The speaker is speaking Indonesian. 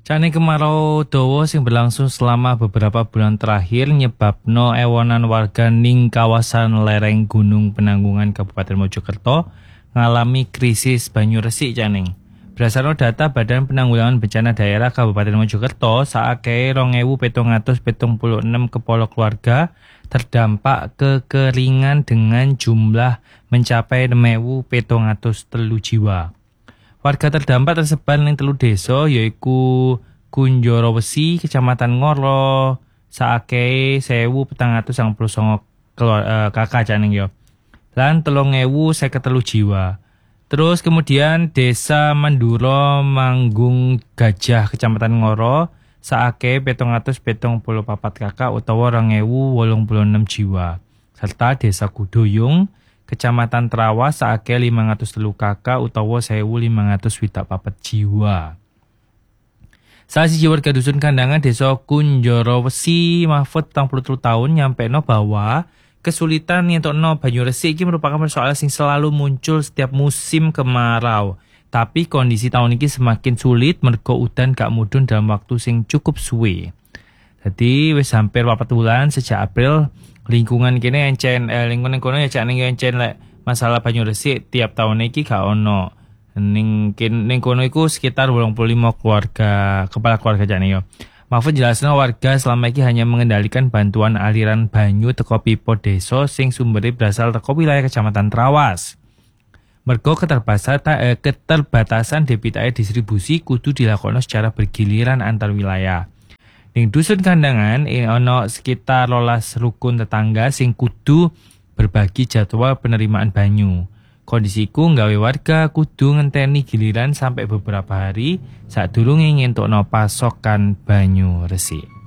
Jane kemarau dawa sing berlangsung selama beberapa bulan terakhir nyebabno ewonan warga ning kawasan lereng Gunung Penanggungan Kabupaten Mojokerto ngalami krisis banyu resik Caning. Berdasarkan data Badan Penanggulangan Bencana Daerah Kabupaten Mojokerto, saakeh 2.776 kepala keluarga terdampak kekeringan dengan jumlah mencapai 6.703 jiwa. Warga terdampak tersebar ning 3 desa yaiku Kunjoro Wesi, Kecamatan Ngoro, saakeh 1.499 kakak Caning yo. Lan 3.053 jiwa. Terus kemudian Desa Manduro Manggung Gajah Kecamatan Ngoro saakeh 774 kakak utawa 2.086 jiwa. Serta Desa Kudoyung Kecamatan Trawas saakeh 503 kakak utawa 1.554 jiwa. Salah siji warga dusun Kandangan Desa Kunjoro Wesi Mahfud 43 tahun nyampeno bahwa kesulitan ngetokno banyu resik ini merupakan persoalan yang selalu muncul setiap musim kemarau. Tapi kondisi tahun ini semakin sulit mergo udan gak mudhun dalam waktu sing cukup suwe. Jadi wis hampir 4 bulan sejak April lingkungan kene encen lingkungan kono ya cak ning encen lek masalah banyu resik tiap tahun iki gak ono. Ning kono iku sekitar 85 kepala keluarga jane yo. Mahfud jelasno warga selama ini hanya mengendalikan bantuan aliran banyu teko pipa desa sing sumbere berasal teko wilayah Kecamatan Trawas. Mergo keterbatasan debit air distribusi kudu dilakoni secara bergiliran antar wilayah. Ning dusun Kandangan ono sekitar 12 rukun tetangga sing kudu berbagi jadwal penerimaan banyu. Kondisi iku nggawe warga kudu ngenteni giliran sampai beberapa hari sadurunge ngentukno pasokan banyu resik.